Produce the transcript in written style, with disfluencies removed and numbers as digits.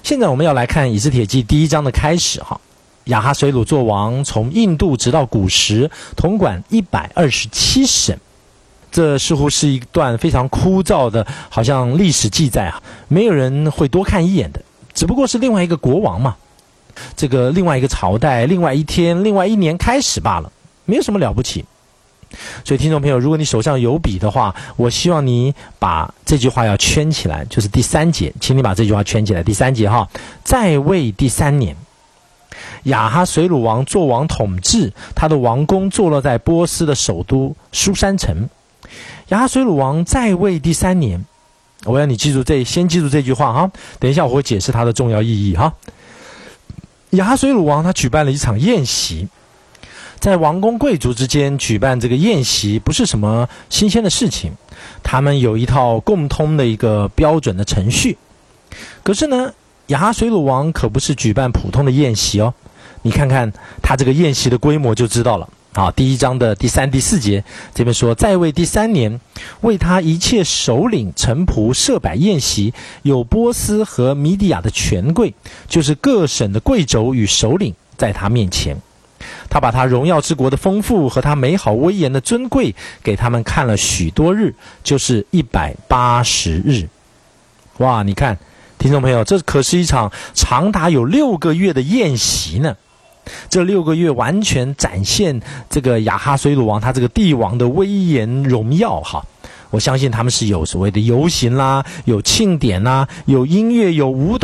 现在我们要来看《以斯帖记》第1章的开始哈。亚哈随鲁作王，从印度直到古时，统管127省。这似乎是一段非常枯燥的，好像历史记载啊，没有人会多看一眼的。只不过是另外一个国王嘛，这个另外一个朝代，另外一天，另外一年开始罢了，没有什么了不起。所以听众朋友，如果你手上有笔的话，我希望你把这句话要圈起来，就是第3节，请你把这句话圈起来。第3节哈，在位第3年，亚哈随鲁王作王统治，他的王宫坐落在波斯的首都书珊城。亚哈随鲁王在位第3年，我要你先记住这句话哈，等一下我会解释它的重要意义哈。亚哈随鲁王他举办了一场宴席，在王公贵族之间举办这个宴席不是什么新鲜的事情，他们有一套共通的一个标准的程序。可是呢，亚哈随鲁王可不是举办普通的宴席哦，你看看他这个宴席的规模就知道了。好，第1章的第3、第4节这边说，在位第3年，为他一切首领臣仆设摆宴席，有波斯和米底亚的权贵，就是各省的贵胄与首领，在他面前。他把他荣耀之国的丰富和他美好威严的尊贵给他们看了许多日，就是180日。哇，你看听众朋友，这可是一场长达有6个月的宴席呢。这6个月完全展现这个亚哈随鲁王他这个帝王的威严荣耀哈。我相信他们是有所谓的游行啦，有庆典啦，有音乐，有舞蹈。